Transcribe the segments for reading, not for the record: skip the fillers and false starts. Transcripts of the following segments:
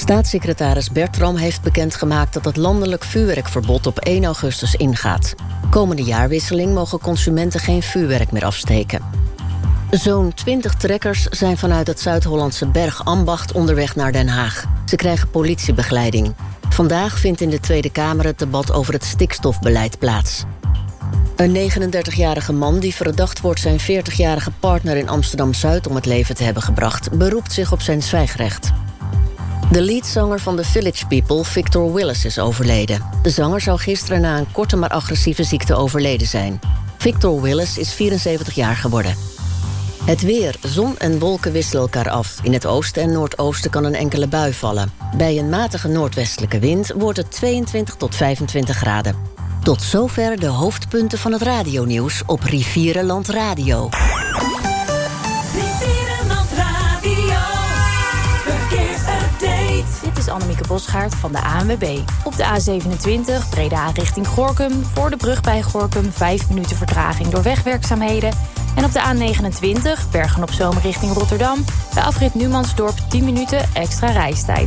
Staatssecretaris Bertram heeft bekendgemaakt dat het landelijk vuurwerkverbod op 1 augustus ingaat. Komende jaarwisseling mogen consumenten geen vuurwerk meer afsteken. Zo'n 20 trekkers zijn vanuit het Zuid-Hollandse Bergambacht onderweg naar Den Haag. Ze krijgen politiebegeleiding. Vandaag vindt in de Tweede Kamer het debat over het stikstofbeleid plaats. Een 39-jarige man die verdacht wordt zijn 40-jarige partner in Amsterdam-Zuid om het leven te hebben gebracht, beroept zich op zijn zwijgrecht. De leadzanger van The Village People, Victor Willis, is overleden. De zanger zou gisteren na een korte maar agressieve ziekte overleden zijn. Victor Willis is 74 jaar geworden. Het weer. Zon en wolken wisselen elkaar af. In het oosten en noordoosten kan een enkele bui vallen. Bij een matige noordwestelijke wind wordt het 22 tot 25 graden. Tot zover de hoofdpunten van het radionieuws op Rivierenland Radio. Rivierenland Radio. Verkeersupdate. Dit is Annemieke Bosgaard van de ANWB. Op de A27 Breda richting Gorinchem. Voor de brug bij Gorinchem 5 minuten vertraging door wegwerkzaamheden. En op de A29 Bergen-op-Zoom richting Rotterdam. Bij afrit Numansdorp 10 minuten extra reistijd.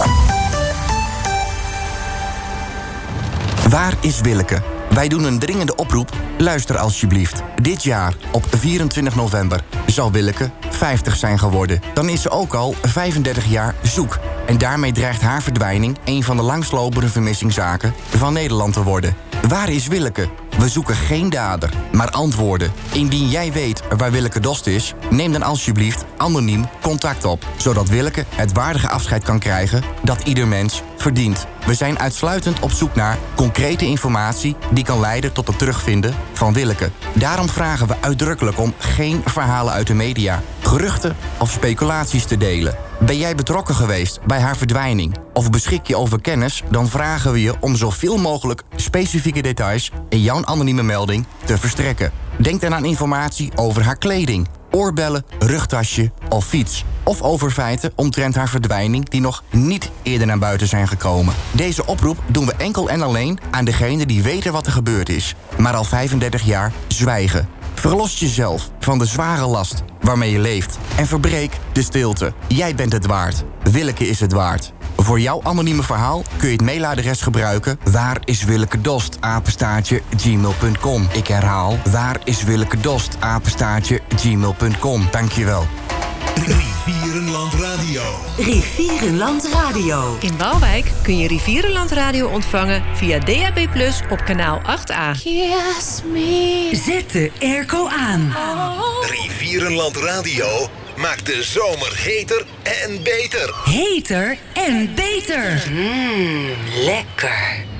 Waar is Willeke? Wij doen een dringende oproep. Luister alsjeblieft. Dit jaar, op 24 november, zal Willeke 50 zijn geworden. Dan is ze ook al 35 jaar zoek. En daarmee dreigt haar verdwijning een van de langslopende vermissingszaken van Nederland te worden. Waar is Willeke? We zoeken geen dader, maar antwoorden. Indien jij weet waar Willeke Dost is, neem dan alsjeblieft anoniem contact op, zodat Willeke het waardige afscheid kan krijgen dat ieder mens verdient. We zijn uitsluitend op zoek naar concrete informatie die kan leiden tot het terugvinden van Willeke. Daarom vragen we uitdrukkelijk om geen verhalen uit de media, geruchten of speculaties te delen. Ben jij betrokken geweest bij haar verdwijning of beschik je over kennis, dan vragen we je om zoveel mogelijk specifieke details in jouw anonieme melding te verstrekken. Denk dan aan informatie over haar kleding, oorbellen, rugtasje of fiets. Of over feiten omtrent haar verdwijning die nog niet eerder naar buiten zijn gekomen. Deze oproep doen we enkel en alleen aan degenen die weten wat er gebeurd is, maar al 35 jaar zwijgen. Verlos jezelf van de zware last waarmee je leeft en verbreek de stilte. Jij bent het waard. Willeke is het waard. Voor jouw anonieme verhaal kun je het mailadres gebruiken waariswillekedost@gmail.com. Ik herhaal, waariswillekedost@gmail.com. Dankjewel. Rivierenland Radio. Rivierenland Radio. In Waalwijk kun je Rivierenland Radio ontvangen via DAB+ op kanaal 8A. Kiss me. Zet de airco aan. Rivierenland Radio maakt de zomer heter en beter. Heter en beter. Lekker.